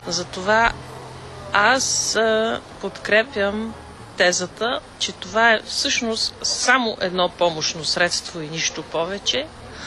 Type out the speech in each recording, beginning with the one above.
Затова аз подкрепям тезата, че това е всъщност само едно помощно средство и нищо повече.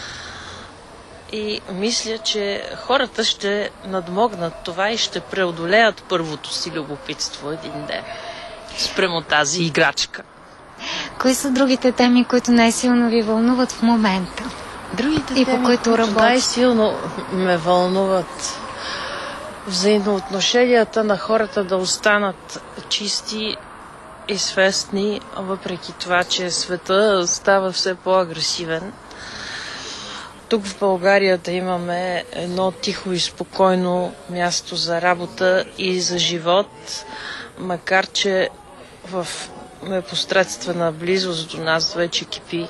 И мисля, че хората ще надмогнат това и ще преодолеят първото си любопитство един ден спрямо тази играчка. Кои са другите теми, които най-силно ви вълнуват в момента? Другите и теми, по които работят? Най-силно ме вълнуват взаимоотношенията на хората да останат чисти и свестни, въпреки това, че света става все по-агресивен. Тук в България да имаме едно тихо и спокойно място за работа и за живот, макар че в непосредствена близост до нас вече кипи.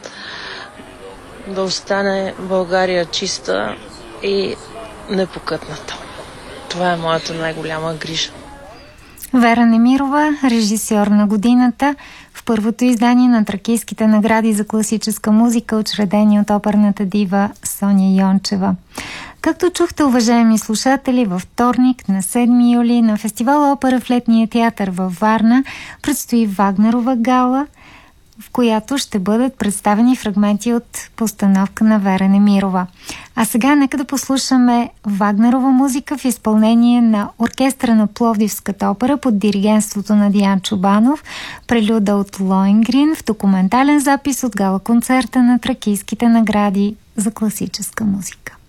Да остане България чиста и непокътната. Това е моята най-голяма грижа. Вера Немирова, режисьор на годината, в първото издание на Тракийските награди за класическа музика, учредени от оперната дива Соня Йончева. Както чухте, уважаеми слушатели, във вторник на 7 юли на фестивал Опера в Летния театър във Варна предстои Вагнерова гала, в която ще бъдат представени фрагменти от постановка на Вера Немирова. А сега нека да послушаме Вагнерова музика в изпълнение на оркестъра на Пловдивската опера под диригентството на Диан Чубанов, прелюда от Лоенгрин в документален запис от гала концерта на Тракийските награди за класическа музика.